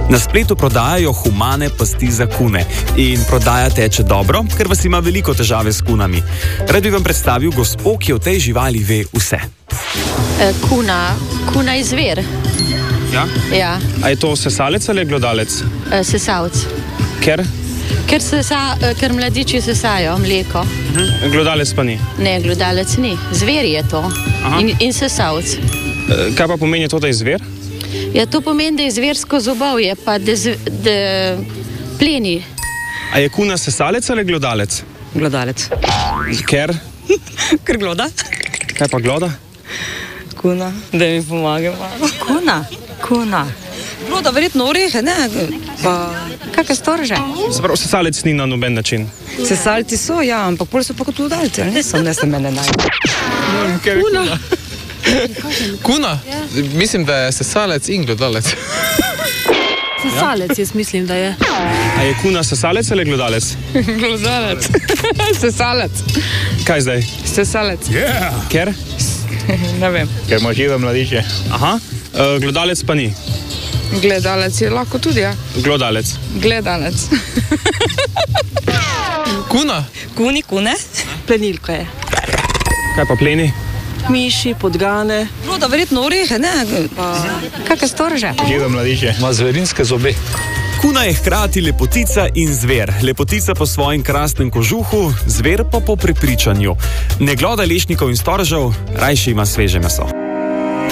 Na spletu prodajajo humane pasti za kune in prodaja teče dobro, ker vas ima veliko težave s kunami. Rad bi vam predstavil gospo, ki o tej živali ve vse. Kuna je zver. Ja? Ja, A je to sesalec ali glodalec? sesalc. Ker? Ker mladiči sesajo mleko. Glodalec pa ni. Ne, glodalec ni. Zver je to. In sesalc. Kaj pa pomeni to, da je zver? Ja, to pomeni, da je zversko zobovje, pa da pleni. A je kuna sesalec ali glodalec? Glodalec. Ker? Ker gloda. Kaj pa gloda? Kuna, da mi pomaga malo. Kuna. Gloda verjetno orehe, ne? Pa kakšne storže? Zapravo, sesalec ni na noben način. Sesalci so, ja, ampak bolj so pa kot glodalci, ali ne se mene najde. Kuna. Kuna? Mislim, da je sesalec in glodalec. Sesalec, jaz mislim, da je. A je kuna sesalec ali glodalec? Glodalec. Sesalec. Kaj zdaj? Sesalec. Ker? Ne vem. Ker ima žive mladiče. Aha. Glodalec pa ni. Gledalec je lahko tudi, ja. Glodalec. Gledalec. Kuna? Kune? Plenilko je. Kaj pa pleni? Miši, podgane. Gloda verjetno orehe, ne? Pa kakšne storže? Žive mladiče. Ima zverinske zobe. Kuna je hkrati lepotica in zver. Lepotica po svojem krasnem kožuhu, zver pa po prepričanju. Ne gloda lešnikov in storžev, rajši ima sveže meso.